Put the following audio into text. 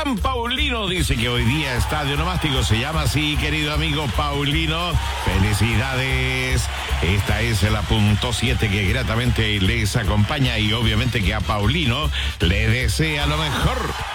San Paulino dice que hoy día Estadio Nomástico se llama así, querido amigo Paulino. Felicidades. Esta es la .7 que gratamente les acompaña y obviamente que a Paulino le desea lo mejor.